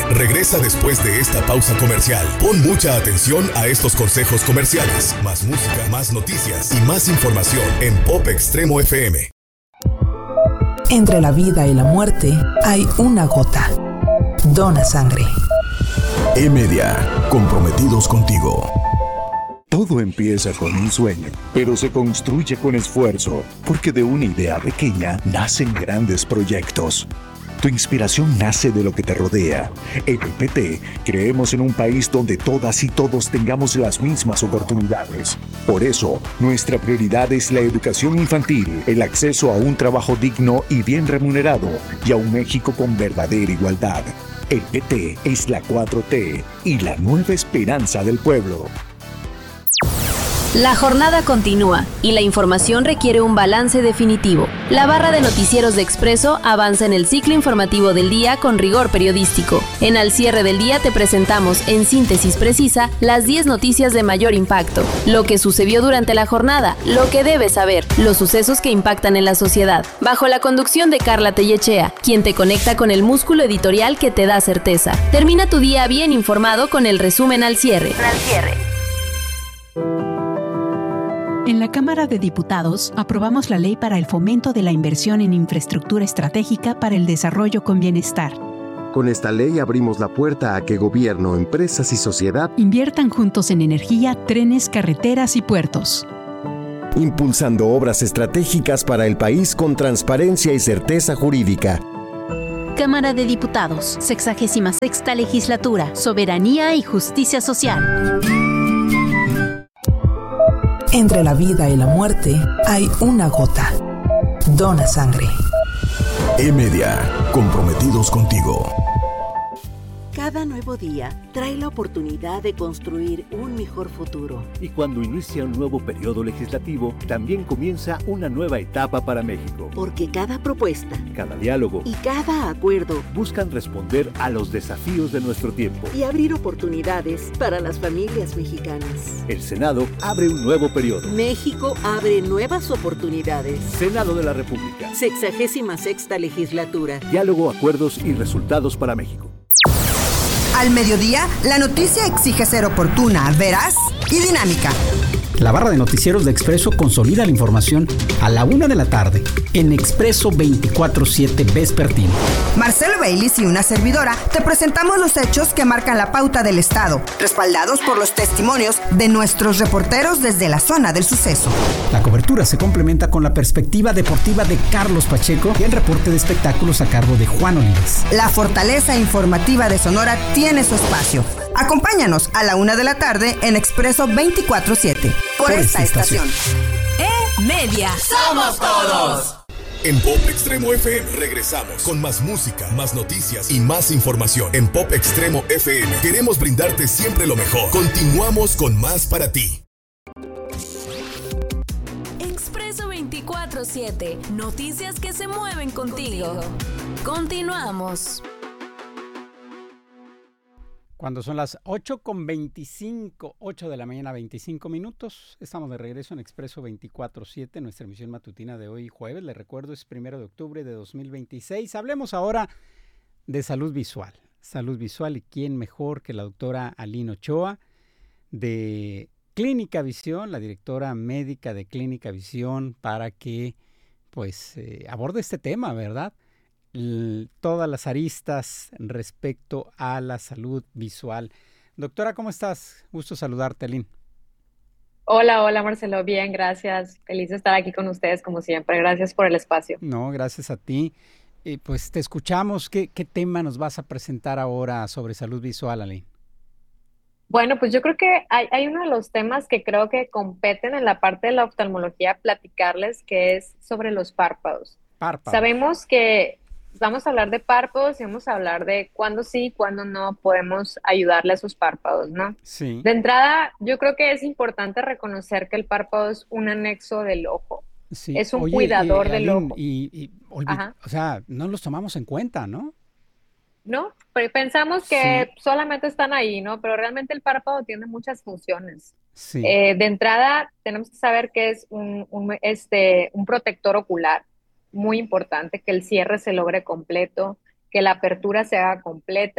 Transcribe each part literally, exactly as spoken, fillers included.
regresa después de esta pausa comercial. Pon mucha atención a estos consejos comerciales. Más música, más noticias y más información en Pop Extremo F M. Entre la vida y la muerte hay una gota. Dona sangre. E-Media, comprometidos contigo. Todo empieza con un sueño, pero se construye con esfuerzo, porque de una idea pequeña nacen grandes proyectos. Tu inspiración nace de lo que te rodea. En el P T creemos en un país donde todas y todos tengamos las mismas oportunidades. Por eso, nuestra prioridad es la educación infantil, el acceso a un trabajo digno y bien remunerado, y a un México con verdadera igualdad. El P T es la cuatro T y la nueva esperanza del pueblo. La jornada continúa y la información requiere un balance definitivo. La barra de noticieros de Expreso avanza en el ciclo informativo del día con rigor periodístico. En Al Cierre del Día te presentamos, en síntesis precisa, las diez noticias de mayor impacto, lo que sucedió durante la jornada, lo que debes saber, los sucesos que impactan en la sociedad, bajo la conducción de Carla Tellechea, quien te conecta con el músculo editorial que te da certeza. Termina tu día bien informado con el resumen Al Cierre. Al Cierre. En la Cámara de Diputados aprobamos la Ley para el Fomento de la Inversión en Infraestructura Estratégica para el Desarrollo con Bienestar. Con esta ley abrimos la puerta a que gobierno, empresas y sociedad inviertan juntos en energía, trenes, carreteras y puertos, impulsando obras estratégicas para el país con transparencia y certeza jurídica. Cámara de Diputados, sexagésima sexta Legislatura, Soberanía y Justicia Social. Entre la vida y la muerte hay una gota. Dona sangre. E-Media, comprometidos contigo. Cada nuevo día trae la oportunidad de construir un mejor futuro. Y cuando inicia un nuevo periodo legislativo, también comienza una nueva etapa para México. Porque cada propuesta, cada diálogo y cada acuerdo buscan responder a los desafíos de nuestro tiempo y abrir oportunidades para las familias mexicanas. El Senado abre un nuevo periodo. México abre nuevas oportunidades. Senado de la República. Sexagésima sexta Legislatura. Diálogo, acuerdos y resultados para México. Al mediodía, la noticia exige ser oportuna, veraz y dinámica. La barra de noticieros de Expreso consolida la información a la una de la tarde en Expreso veinticuatro siete Vespertino. Marcelo Baylis y una servidora te presentamos los hechos que marcan la pauta del Estado, respaldados por los testimonios de nuestros reporteros desde la zona del suceso. La cobertura se complementa con la perspectiva deportiva de Carlos Pacheco y el reporte de espectáculos a cargo de Juan Olives. La fortaleza informativa de Sonora tiene su espacio. Acompáñanos a la una de la tarde en Expreso veinticuatro siete. Por, por esta, esta estación. E-Media. ¡Somos todos! En Pop Extremo F M regresamos con más música, más noticias y más información. En Pop Extremo F M queremos brindarte siempre lo mejor. Continuamos con más para ti. Expreso veinticuatro siete. Noticias que se mueven contigo. contigo. Continuamos. Cuando son las ocho con veinticinco, ocho de la mañana, veinticinco minutos, estamos de regreso en Expreso veinticuatro siete, nuestra emisión matutina de hoy jueves. Les recuerdo, es primero de octubre de dos mil veintiséis. Hablemos ahora de salud visual. Salud visual, y quién mejor que la doctora Aline Ochoa de Clínica Visión, la directora médica de Clínica Visión, para que pues eh, aborde este tema, ¿verdad? Todas las aristas respecto a la salud visual. Doctora, ¿cómo estás? Gusto saludarte, Aline. Hola, hola Marcelo, bien, gracias. Feliz de estar aquí con ustedes como siempre. Gracias por el espacio. No, gracias a ti. Eh, pues te escuchamos. ¿Qué, qué tema nos vas a presentar ahora sobre salud visual, Aline? Bueno, pues yo creo que hay, hay uno de los temas que creo que competen en la parte de la oftalmología platicarles, que es sobre los párpados. Párpados. Sabemos que vamos a hablar de párpados y vamos a hablar de cuándo sí, cuándo no podemos ayudarle a sus párpados, ¿no? Sí. De entrada, yo creo que es importante reconocer que el párpado es un anexo del ojo. Sí. Es un Oye, cuidador eh, del Aline, ojo. Y, y olvid- o sea, no los tomamos en cuenta, ¿no? ¿No? Pero pensamos que Sí. solamente están ahí, ¿no? Pero realmente el párpado tiene muchas funciones. Sí. Eh, de entrada, tenemos que saber que es un, un, este, un protector ocular. Muy importante que el cierre se logre completo, que la apertura se haga completa,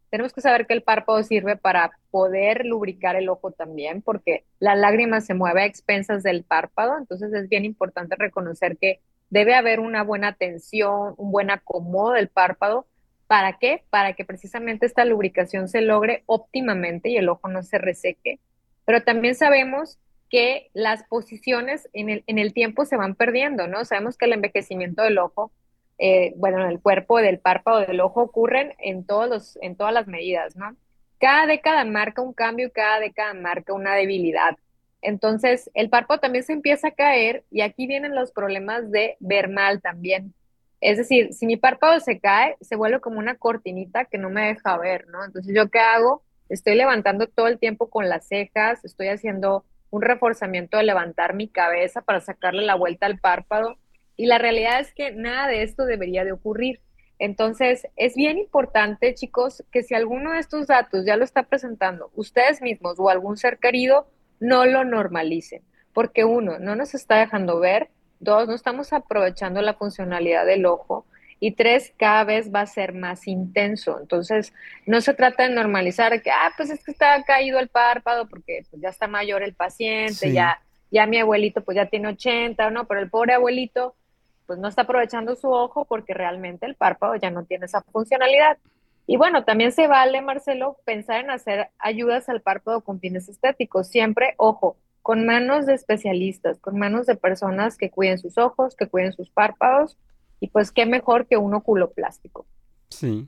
Tenemos que saber que el párpado sirve para poder lubricar el ojo también, porque la lágrima se mueve a expensas del párpado, entonces es bien importante reconocer que debe haber una buena tensión, un buen acomodo del párpado. ¿Para qué? Para que precisamente esta lubricación se logre óptimamente y el ojo no se reseque. Pero también sabemos que las posiciones en el, en el tiempo se van perdiendo, ¿no? Sabemos que el envejecimiento del ojo, eh, bueno, del cuerpo, del párpado, del ojo, ocurren en, todos los, en todas las medidas, ¿no? Cada década marca un cambio y cada década marca una debilidad. Entonces, el párpado también se empieza a caer y aquí vienen los problemas de ver mal también. Es decir, si mi párpado se cae, se vuelve como una cortinita que no me deja ver, ¿no? Entonces, ¿yo qué hago? Estoy levantando todo el tiempo con las cejas, estoy haciendo un reforzamiento de levantar mi cabeza para sacarle la vuelta al párpado. Y la realidad es que nada de esto debería de ocurrir. Entonces, es bien importante, chicos, que si alguno de estos datos ya lo está presentando ustedes mismos o algún ser querido, no lo normalicen. Porque uno, no nos está dejando ver. Dos, no estamos aprovechando la funcionalidad del ojo. Y tres, cada vez va a ser más intenso. Entonces, no se trata de normalizar que, ah, pues es que está caído el párpado porque pues, ya está mayor el paciente, sí. ya, ya mi abuelito pues ya tiene ochenta, ¿no? Pero el pobre abuelito pues no está aprovechando su ojo porque realmente el párpado ya no tiene esa funcionalidad. Y bueno, también se vale, Marcelo, pensar en hacer ayudas al párpado con fines estéticos. Siempre, ojo, con manos de especialistas, con manos de personas que cuiden sus ojos, que cuiden sus párpados, y pues qué mejor que un oculoplástico. Sí.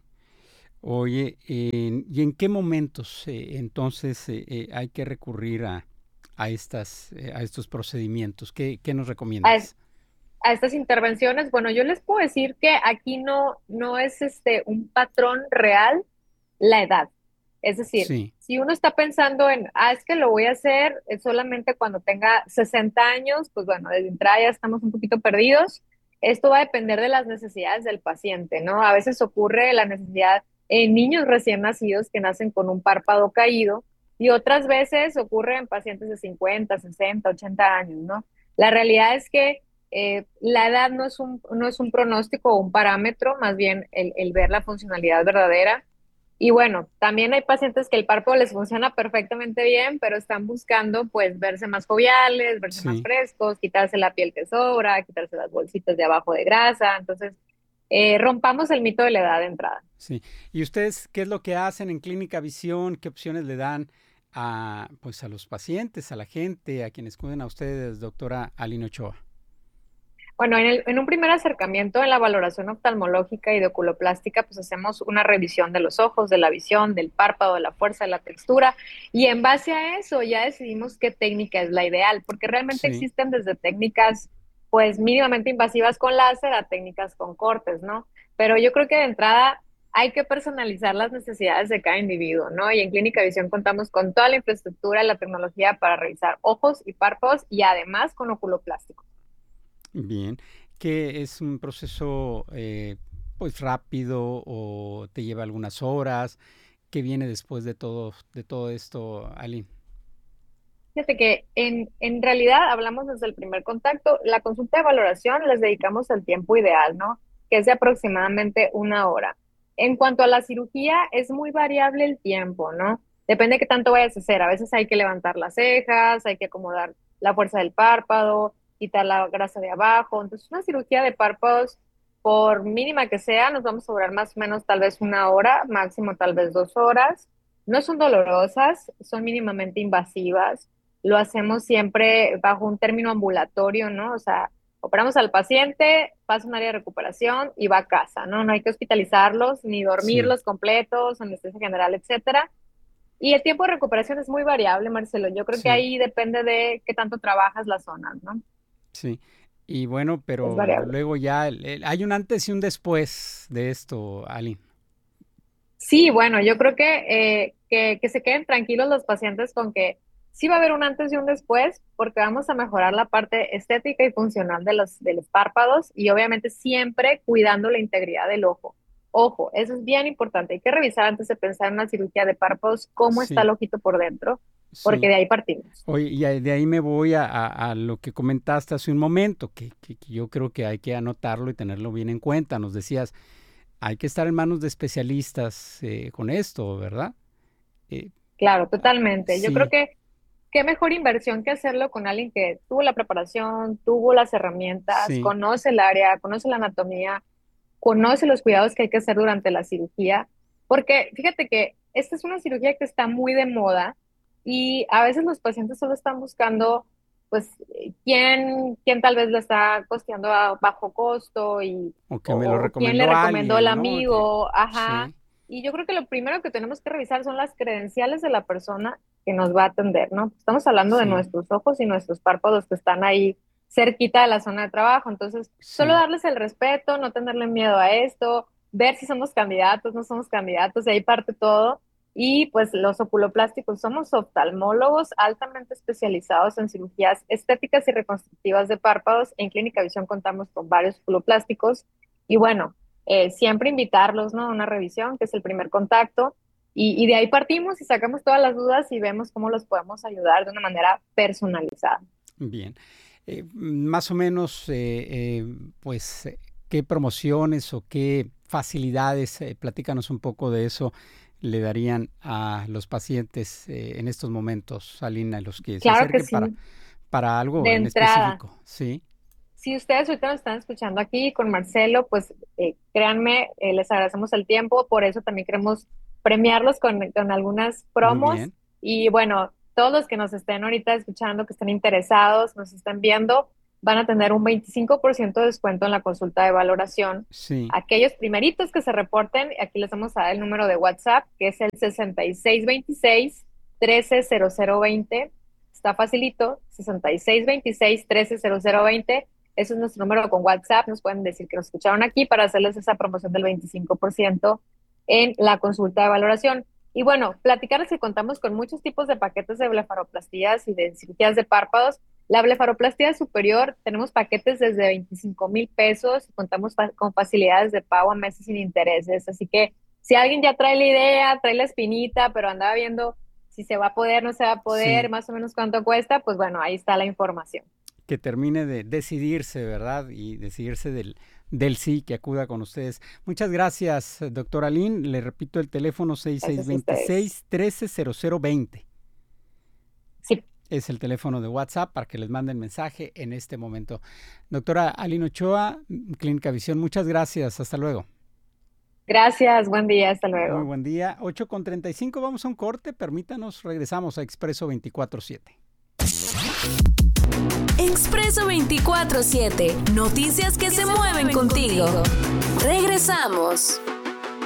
Oye, eh, ¿y en qué momentos eh, entonces eh, eh, hay que recurrir a, a, estas, eh, a estos procedimientos? ¿Qué, qué nos recomiendas? A, a estas intervenciones, bueno, yo les puedo decir que aquí no, no es este un patrón real la edad. Es decir, sí. si uno está pensando en, ah, es que lo voy a hacer solamente cuando tenga sesenta años, pues bueno, desde entrada ya estamos un poquito perdidos. Esto va a depender de las necesidades del paciente, ¿no? A veces ocurre la necesidad en niños recién nacidos que nacen con un párpado caído y otras veces ocurre en pacientes de cincuenta, sesenta, ochenta años, ¿no? La realidad es que eh, la edad no es, un, no es un pronóstico o un parámetro, más bien el, el ver la funcionalidad verdadera. Y bueno, también hay pacientes que el párpado les funciona perfectamente bien, pero están buscando pues verse más joviales, verse sí. más frescos, quitarse la piel que sobra, quitarse las bolsitas de abajo de grasa. Entonces, eh, rompamos el mito de la edad de entrada. Sí. ¿Y ustedes qué es lo que hacen en Clínica Visión? ¿Qué opciones le dan a, pues, a los pacientes, a la gente, a quienes cuiden a ustedes, doctora Aline Ochoa? Bueno, en, el, en un primer acercamiento en la valoración oftalmológica y de oculoplástica, pues hacemos una revisión de los ojos, de la visión, del párpado, de la fuerza, de la textura, y en base a eso ya decidimos qué técnica es la ideal, porque realmente sí. existen desde técnicas pues mínimamente invasivas con láser a técnicas con cortes, ¿no? Pero yo creo que de entrada hay que personalizar las necesidades de cada individuo, ¿no? Y en Clínica Visión contamos con toda la infraestructura y la tecnología para revisar ojos y párpados y además con oculoplástico. Bien, ¿qué es un proceso eh, pues rápido o te lleva algunas horas? ¿Qué viene después de todo, de todo esto, Aline? Fíjate que en, en realidad hablamos desde el primer contacto. La consulta de valoración les dedicamos el tiempo ideal, ¿no? Que es de aproximadamente una hora. En cuanto a la cirugía, es muy variable el tiempo, ¿no? Depende de qué tanto vayas a hacer. A veces hay que levantar las cejas, hay que acomodar la fuerza del párpado, quitar la grasa de abajo. Entonces, una cirugía de párpados, por mínima que sea, nos vamos a durar más o menos tal vez una hora, máximo tal vez dos horas. No son dolorosas, son mínimamente invasivas. Lo hacemos siempre bajo un término ambulatorio, ¿no? O sea, operamos al paciente, pasa un área de recuperación y va a casa, ¿no? No hay que hospitalizarlos, ni dormirlos sí. completos, anestesia general, etcétera. Y el tiempo de recuperación es muy variable, Marcelo. Yo creo sí. que ahí depende de qué tanto trabajas las zonas, ¿no? Sí, y bueno, pero luego ya el, el, hay un antes y un después de esto, Aline. Sí, bueno, yo creo que, eh, que, que se queden tranquilos los pacientes con que sí va a haber un antes y un después, porque vamos a mejorar la parte estética y funcional de los, de los párpados y obviamente siempre cuidando la integridad del ojo. Ojo, eso es bien importante. Hay que revisar antes de pensar en una cirugía de párpados cómo sí. está el ojito por dentro. Porque sí. de ahí partimos. Oye, y de ahí me voy a, a, a lo que comentaste hace un momento, que, que, que yo creo que hay que anotarlo y tenerlo bien en cuenta. Nos decías, hay que estar en manos de especialistas eh, con esto, ¿verdad? Eh, claro, totalmente. sí. Yo creo que qué mejor inversión que hacerlo con alguien que tuvo la preparación, tuvo las herramientas, Sí. conoce el área, conoce la anatomía, conoce los cuidados que hay que hacer durante la cirugía, porque fíjate que esta es una cirugía que está muy de moda y a veces los pacientes solo están buscando, pues, quién, quién tal vez le está costeando a bajo costo y O que me lo o quién recomendó le recomendó el alguien, ¿no? amigo, Que- ajá. sí. Y yo creo que lo primero que tenemos que revisar son las credenciales de la persona que nos va a atender, ¿no? Estamos hablando de Sí. nuestros ojos y nuestros párpados que están ahí cerquita de la zona de trabajo. Entonces, solo Sí. darles el respeto, no tenerle miedo a esto, ver si somos candidatos, no somos candidatos, de ahí parte todo. Y pues los oculoplásticos somos oftalmólogos altamente especializados en cirugías estéticas y reconstructivas de párpados. En Clínica Visión contamos con varios oculoplásticos. Y bueno, eh, siempre invitarlos, ¿no? A una revisión, que es el primer contacto. Y, y de ahí partimos y sacamos todas las dudas y vemos cómo los podemos ayudar de una manera personalizada. Bien. Eh, más o menos, eh, eh, pues, eh, ¿qué promociones o qué facilidades, eh, platícanos un poco de eso, le darían a los pacientes eh, en estos momentos, Alina, los que se Claro que acerquen sí. para, para algo De en entrada. específico? Sí, Si ustedes ahorita nos están escuchando aquí con Marcelo, pues eh, créanme, eh, les agradecemos el tiempo, por eso también queremos premiarlos con, con algunas muy promos. bien. Y bueno, todos los que nos estén ahorita escuchando, que estén interesados, nos estén viendo, van a tener un veinticinco por ciento de descuento en la consulta de valoración. Sí, Aquellos primeritos que se reporten, aquí les vamos a dar el número de WhatsApp, que es el sesenta y seis veintiséis, trece cero cero veinte. Está facilito, sesenta y seis veintiséis, trece cero cero veinte. Ese es nuestro número con WhatsApp. Nos pueden decir que nos escucharon aquí para hacerles esa promoción del veinticinco por ciento en la consulta de valoración. Y bueno, platicarles que contamos con muchos tipos de paquetes de blefaroplastías y de cirugías de párpados. La blefaroplastia superior, tenemos paquetes desde veinticinco mil pesos y contamos fa- con facilidades de pago a meses sin intereses. Así que si alguien ya trae la idea, trae la espinita, pero andaba viendo si se va a poder, no se va a poder, Sí. más o menos cuánto cuesta, pues bueno, ahí está la información. que termine de decidirse, ¿verdad? Y decidirse del, del sí, que acuda con ustedes. Muchas gracias, doctora Lynn. Le repito el teléfono seis seis dos seis, trece cero cero veinte. Sí. Es el teléfono de WhatsApp para que les manden mensaje en este momento. Doctora Aline Ochoa, Clínica Visión, muchas gracias. Hasta luego. Gracias, buen día, hasta luego. Muy buen día. ocho con treinta y cinco, vamos a un corte. Permítanos, regresamos a Expreso veinticuatro siete. Expreso veinticuatro siete. Noticias que, que se, se mueven, mueven contigo. contigo. Regresamos.